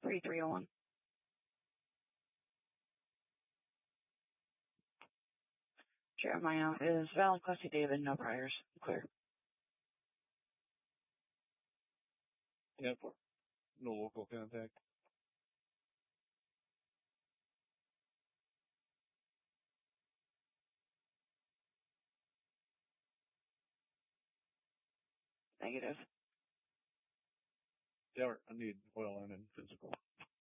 3301. Jeremiah is valid. Classy David, no priors. Clear. Yep. No local contact. Negative. Yeah, I need oil in and physical.